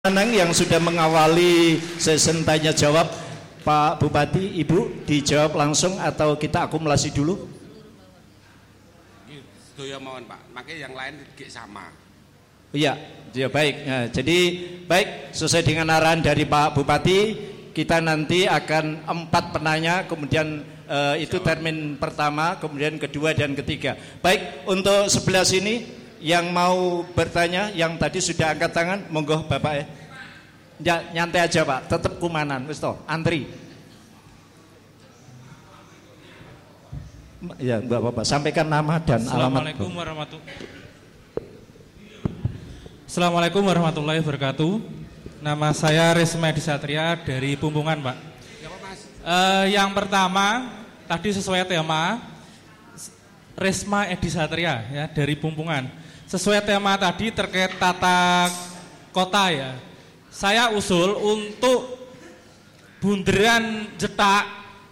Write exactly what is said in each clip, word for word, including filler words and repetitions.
Anang yang sudah mengawali sesi tanya jawab. Pak Bupati, Ibu dijawab langsung atau kita akumulasi dulu? Setuju mohon Pak, makanya yang lain gak sama. Iya, ya baik. Nah, jadi baik, sesuai dengan arahan dari Pak Bupati, kita nanti akan empat penanya, kemudian eh, itu termin pertama, kemudian kedua dan ketiga. Baik, untuk sebelah sini yang mau bertanya, yang tadi sudah angkat tangan, monggo Bapak ya. Ya, nyantai aja Pak, tetap kumanan, wis toh, antri. Ya, Mbak Bapak, sampaikan nama dan alamat. Assalamualaikum warahmatullahi Assalamualaikum warahmatullahi wabarakatuh. Nama saya Resma Edi Satria dari Pumpungan, Pak. Uh, yang pertama, tadi sesuai tema Resma Edi Satria ya dari Pumpungan. Sesuai tema tadi terkait tata kota ya. Saya usul untuk Bunderan Jetak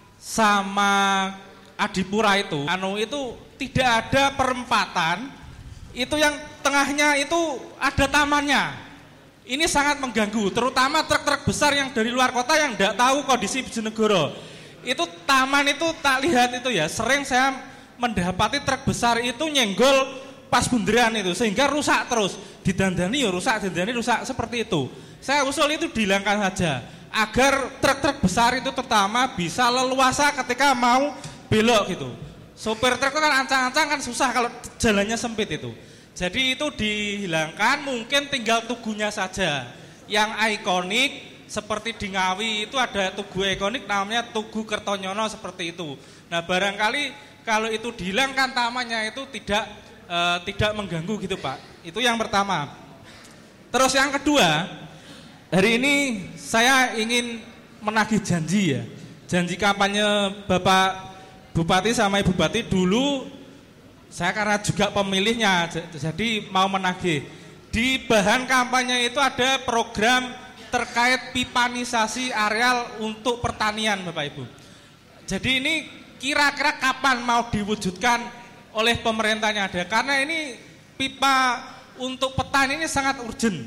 sama Adipura itu, anu itu tidak ada perempatan, itu yang tengahnya itu ada tamannya. Ini sangat mengganggu, terutama truk-truk besar yang dari luar kota yang tidak tahu kondisi Bojonegoro. Itu taman itu tak lihat itu ya, sering saya mendapati truk besar itu nyenggol pas bunderan itu sehingga rusak terus, didandani ya rusak, didandani rusak seperti itu. Saya usul itu dihilangkan saja agar truk-truk besar itu terutama bisa leluasa ketika mau belok gitu. Sopir truk kan ancang-ancang kan susah kalau jalannya sempit itu. Jadi itu dihilangkan, mungkin tinggal tugunya saja yang ikonik seperti di Ngawi itu ada tugu ikonik namanya Tugu Kertonyono seperti itu. Nah barangkali kalau itu dihilangkan tamannya itu tidak e, tidak mengganggu gitu Pak. Itu yang pertama. Terus yang kedua, hari ini saya ingin menagih janji ya. Janji kampanye Bapak Bupati sama Ibu Bupati dulu, saya karena juga pemilihnya, jadi mau menagih. Di bahan kampanye itu ada program terkait pipanisasi areal untuk pertanian Bapak Ibu. Jadi ini kira-kira kapan mau diwujudkan oleh pemerintahnya ada? Karena ini pipa untuk petani ini sangat urgent.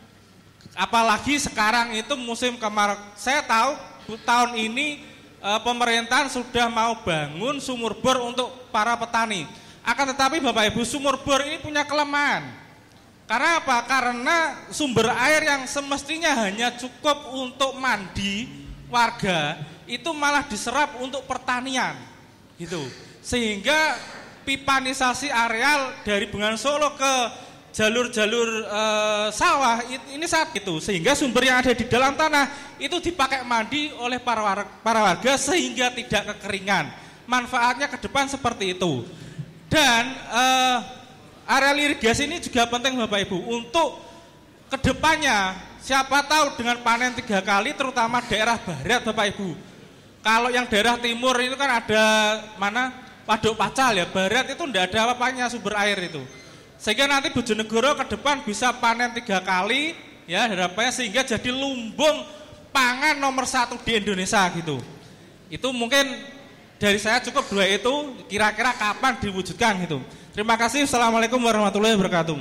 Apalagi sekarang itu musim kemarau. Saya tahu tahun ini e, pemerintahan sudah mau bangun sumur bor untuk para petani. Akan tetapi Bapak Ibu, sumur bor ini punya kelemahan. Karena apa? Karena sumber air yang semestinya hanya cukup untuk mandi warga itu malah diserap untuk pertanian, gitu. Sehingga pipanisasi areal dari Bengawan Solo ke jalur-jalur e, sawah ini saat itu, sehingga sumber yang ada di dalam tanah itu dipakai mandi oleh para warga, para warga sehingga tidak kekeringan. Manfaatnya ke depan seperti itu. Dan e, areal irigasi ini juga penting Bapak Ibu untuk kedepannya. Siapa tahu dengan panen tiga kali, terutama daerah barat Bapak Ibu. Kalau yang daerah timur itu kan ada mana Waduk Pacal ya, barat itu tidak ada apa-apanya sumber air itu. Sehingga nanti Bojonegoro ke depan bisa panen tiga kali ya harapannya, sehingga jadi lumbung pangan nomor satu di Indonesia gitu. Itu mungkin dari saya cukup dua itu, kira-kira kapan diwujudkan gitu. Terima kasih. Assalamualaikum warahmatullahi wabarakatuh.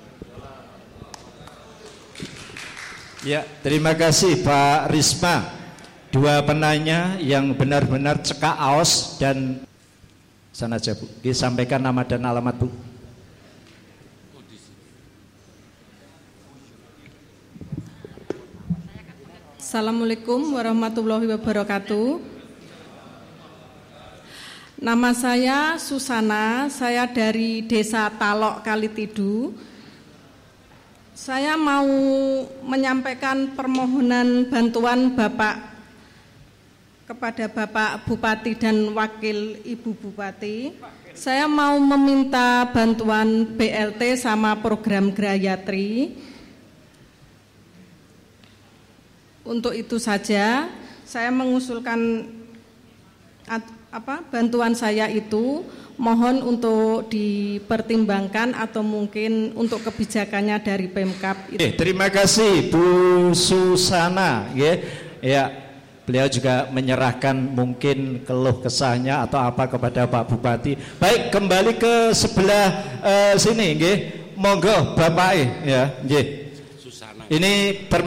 Ya, terima kasih Pak Risma. Dua penanya yang benar-benar cekak aos dan sana aja Bu. Disampaikan nama dan alamat Bu. Assalamualaikum warahmatullahi wabarakatuh. Nama saya Susana, saya dari Desa Talok Kalitidu. Saya mau menyampaikan permohonan bantuan Bapak kepada Bapak Bupati dan Wakil Ibu Bupati. Saya mau meminta bantuan B L T sama program Grayatri. Untuk itu saja saya mengusulkan apa bantuan saya itu mohon untuk dipertimbangkan atau mungkin untuk kebijakannya dari Pemkab itu. Eh, terima kasih Bu Susana ya. Ya, beliau juga menyerahkan mungkin keluh kesahnya atau apa kepada Pak Bupati. Baik, kembali ke sebelah uh, sini nggih. Monggo Bapak ya, nggih. Susana. Ini